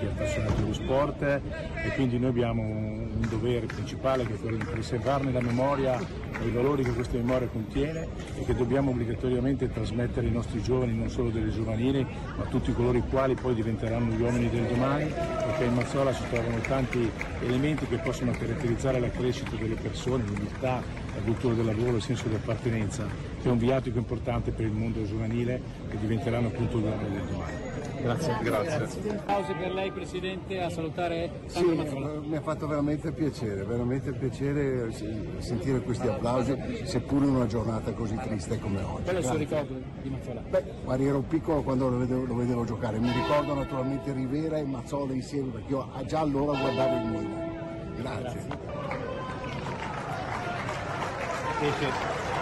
amanti e appassionati dello sport, e quindi noi abbiamo un dovere principale, che è quello di preservarne la memoria e i valori che questa memoria contiene, e che dobbiamo obbligatoriamente trasmettere ai nostri giovani, non solo delle giovanili, ma tutti coloro i quali poi diventeranno gli uomini del domani, perché in Mazzola si trovano tanti elementi che possono caratterizzare la crescita delle persone, l'umiltà, la cultura del lavoro, il senso di appartenenza, che è un viatico importante per il mondo giovanile, che diventeranno appunto gli uomini del domani. Grazie. Grazie. Applausi per lei, Presidente, a salutare Sandro Mazzola. Mi ha fatto veramente piacere sentire questi applausi, seppure in una giornata così triste come oggi. Qual è il suo ricordo di Mazzola? Guarda, ero piccolo quando lo vedevo giocare, mi ricordo naturalmente Rivera e Mazzola insieme, perché io già allora guardavo il Milan. Grazie.